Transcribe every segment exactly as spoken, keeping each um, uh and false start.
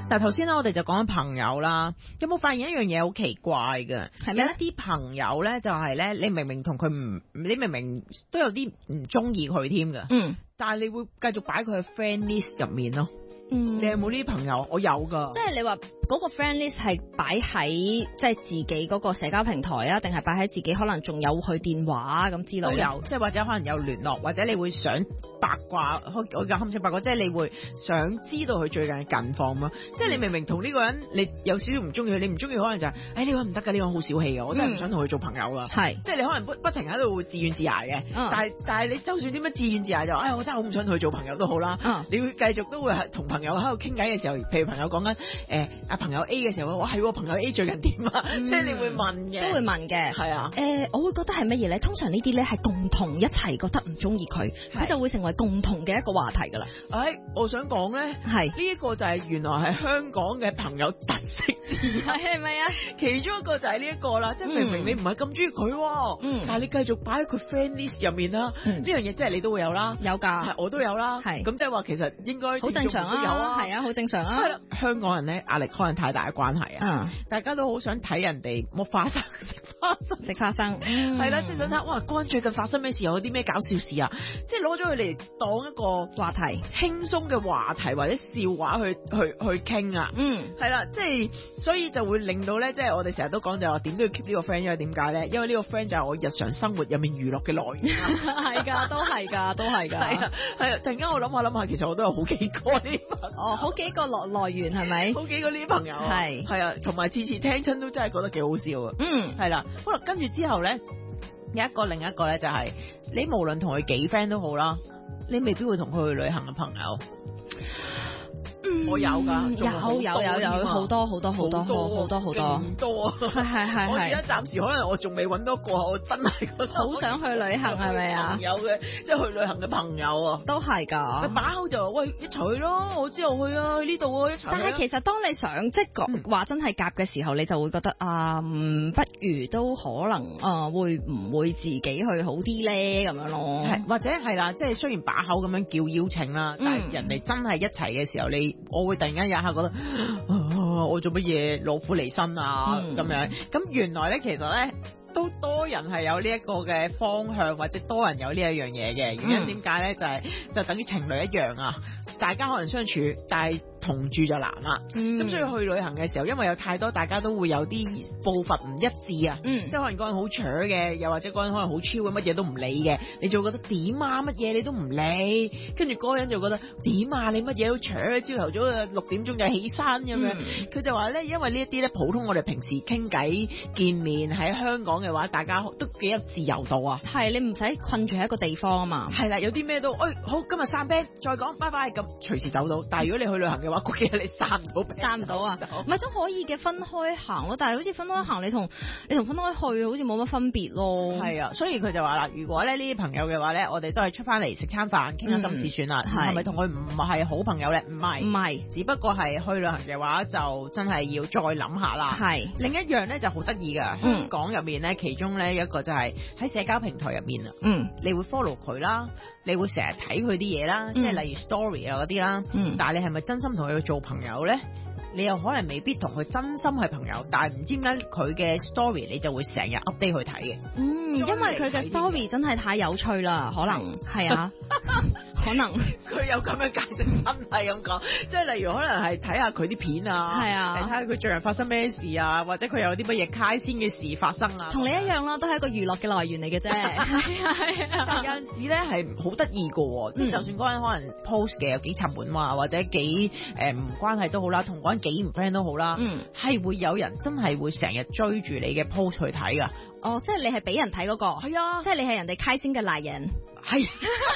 但係頭先咧，我哋就講緊朋友啦，有冇發現一樣嘢好奇怪嘅？ 係咩咧？ 有一啲朋友咧，就係咧，你明明同佢唔，你明明都有啲唔中意佢添㗎， 嗯， 但係你會繼續擺佢喺 friend list 入面咯。 嗯， 你有冇呢啲朋友？我有㗎。 即係你話嗰個 friend list 係擺喺即係自己嗰個社交平台啊，定係擺喺自己可能仲有佢電話咁之類？ 都有，即係或者可能有聯絡，或者你會想八卦，我我嘅堪稱八卦，即係你會想知道佢最近嘅近況嘛。即係你明明同呢個人你有少少唔中意佢，你唔中意可能就係、是，哎呢個人唔得㗎，呢個人好小氣㗎，我真係唔想同佢做朋友㗎。係、嗯，即係你可能不不停喺度自怨自艾嘅、嗯，但係但係你就算點樣自怨自艾就，哎我真係好唔想同佢做朋友都好啦、嗯。你會繼續都會係同朋友喺度傾偈嘅時候，譬如朋友講緊誒阿朋友 A 嘅時候，哇係朋友 A 最近點啊？嗯、即係你會問嘅， 都會問嘅，係啊。誒、呃，我會覺得係乜嘢咧？通常呢啲咧係共同一齊覺得唔中意佢，佢就會成為共同嘅一個話題㗎啦。誒、 哎，我想講咧，係呢一個就係原來係香港嘅朋友特色之一，係咪啊？其中一個就係呢一個啦，即係明明你唔係咁中意佢，嗯，但係你繼續擺喺佢 friend list 入面啦，呢、嗯、樣嘢即係你都會有啦，有㗎，係我都有啦，係咁即係話其實應該好正常啊，有啊，係啊，好正常啊。係啦，香港人咧壓力可能太大嘅關係啊，嗯、大家都好想睇人哋剝花生食花生食花生，係啦，即係想睇哇，嗰人最近發生咩事，有啲咩搞笑事啊，即係攞咗佢嚟當一個話題，輕鬆嘅話題或者笑話去去去傾啊，嗯，係啦，即係所以就會令到咧，即係我哋成日都講就話點都要 keep 呢個 friend，因為點解咧？因為呢個 friend 就係我日常生活入面娛樂嘅來源，係噶，都係噶，都係噶，係啊，係啊，突然間我諗下諗下，其實我都有好幾個呢，哦，好幾個來來源係咪？好幾個呢啲朋友，係係啊，同埋次次聽親都真係覺得幾好笑啊，嗯，係啦，好啦，跟住之後咧，有一個另一個咧就係、是、你無論同佢幾 friend 都好啦，你未必會同佢去旅行嘅朋友。嗯、我有噶，有有有有好多好多好多好多好多好多，唔多啊！係係係，我而家暫時可能我仲未揾到個，我真係覺得好想去旅行，係咪啊？有嘅，即係去旅行嘅朋友啊，都係㗎。佢把口就話喂一齊去咯，我之後去啊，去呢度啊一齊。但係其實當你想即係講話真係夾嘅時候，你就會覺得啊，嗯，不如都可能啊，會唔會自己去好啲咧？咁樣咯，係或者係啦，即係雖然把口咁樣叫邀請啦，但係人哋真係一齊嘅時候，你我會突然間有一下覺得，啊、我做乜嘢攞苦離身啊咁、嗯、樣，咁原來咧其實咧都多人係有呢一個嘅方向，或者多人有呢一樣嘢嘅原因點解咧？就係、是、就等於情侶一樣啊，大家可能相處，但係同住就難啦。咁、嗯、所以去旅行嘅時候，因為有太多大家都會有啲步伐唔一致啊、嗯，即係可能嗰人好扯嘅，又或者嗰人可能好超嘅，乜嘢都唔理嘅，你就會覺得點啊，乜嘢你都唔理，跟住嗰人就覺得點啊，你乜嘢都扯，朝頭早六點鐘就起身咁樣。佢、嗯、就話咧，因為呢一啲咧普通我哋平時傾偈見面喺香港嘅話，大家都幾有自由度啊。係你唔使困住喺一個地方啊嘛。係啦，有啲咩都，哎好，今日散 band 再講，拜拜咁，隨時走到。但係如果你去旅行嘅話，估計你散唔到 band，散唔到啊。唔係都可以嘅，分開行咯。但係好似分開行，你同你同分開去，好似冇乜分別咯。係啊，所以佢就話啦，如果咧呢啲朋友嘅話咧，我哋都係出翻嚟食餐飯，傾下心事算啦。係咪同佢唔係好朋友咧？唔係，唔係，只不過係去旅行嘅話，就真係要再諗下啦。係另一樣咧就好得意噶，香港入面咧，其中咧一個就係喺社交平台入面啊。嗯，你會 follow 佢啦，你會成日睇佢啲嘢啦，即係例如 story 啊嗰啲啦。嗯，但係你係咪真心同佢做朋友咧？你又可能未必同佢真心係朋友，但係唔知點解佢嘅 story 你就會成日 update 去睇嘅。嗯，因為佢嘅 story 真係太有趣啦，可能係啊。可能佢有咁樣解釋，真係咁講，即係例如可能係睇下佢啲片啊，係啊，睇下佢最近發生咩事啊，或者佢有啲乜嘢開心嘅事發生啊，同你一樣啦，都係一個娛樂嘅來源嚟嘅啫。係啊係啊，有陣時咧係好得意嘅，即係就算嗰人可能 post 嘅有幾沉悶啊，或者幾誒唔關係都好啦，同嗰人幾唔 friend 都好啦，嗯，係會有人真係會成日追住你嘅 post 去睇噶。哦，即係你係俾人睇嗰個，係啊，即係你係人哋開心嘅來源，係。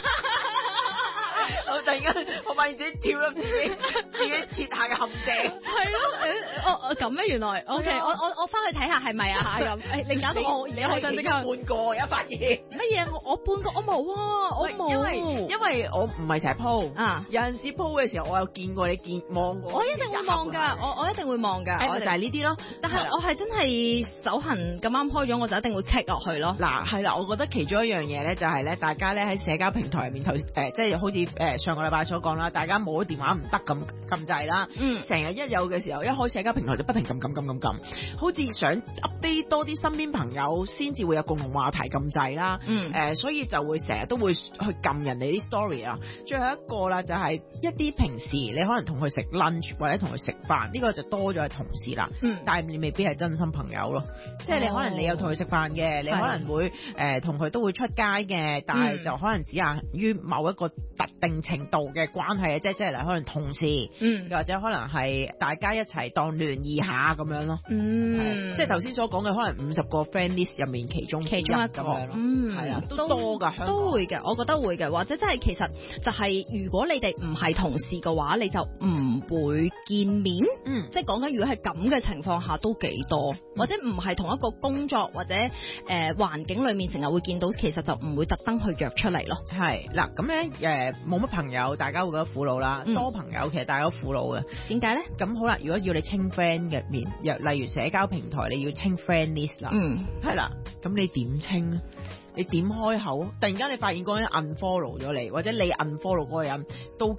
我突然間，我發現自己跳入自己自己設下嘅陷阱。係咯，誒，我我咁咩？原來 ，OK，我我我翻去睇下係咪啊？咁，誒，你搞到我，你好想即刻半個一發現乜嘢？我我半個我冇啊，我冇。因為因為我唔係成日 po 啊，有陣時 po 嘅時候，我有見過你見望過。我一定會望㗎，我我一定會望㗎。我就係呢啲咯。但係我係真係手痕咁啱開咗，我就一定會 click 落去咯。嗱，係啦，我覺得其中一樣嘢咧，就係咧，大家咧喺社交平台入面頭誒，即係好似誒。 誒上個禮拜所講啦，大家冇咗電話唔得咁咁滯啦， 嗯， 成日一有嘅時候，一開社交平台就不停撳撳撳撳撳，好似想 update 多啲身邊朋友先至會有共同話題咁滯啦， 嗯， 誒、呃，所以就會成日都會去撳人哋啲 story 啊。最後一個啦，就係一啲平時你可能同佢食 lunch 或者同佢食飯，呢、這個就多咗係同事啦， 嗯， 但係你未必係真心朋友咯，即係你可能你有同佢食飯嘅，你可能會誒同佢都會出街嘅，但係就可能只限於某一個特定程度嘅關係嘅啫，即係嚟可能同事， 嗯， 又或者可能係大家一齊當聯誼下咁樣咯， 嗯， 即係頭先所講嘅可能五十個 friend list 入面其中其中一個， 嗯，係啊，都多㗎， 都會嘅，我覺得會嘅，或者真係其實就係如果你哋唔係同事嘅話，你就唔會見面， 嗯， 即係講緊如果係咁嘅情況下都幾多，嗯、或者唔係同一個工作或者誒環、呃、境裏面成日會見到，其實就唔會特登去約出嚟咯。 係嗱，咁樣誒冇乜朋友，大家會覺得苦惱啦、嗯；多朋友其實大家都苦惱嘅。 點解咧？咁好啦，如果要你清 friend 嘅面，又例如社交平台你要清 friend list 啦， 嗯， 係啦，咁你點清？你點開口？突然間你發現嗰個人 unfollow 咗你，或者你 unfollow 嗰個人都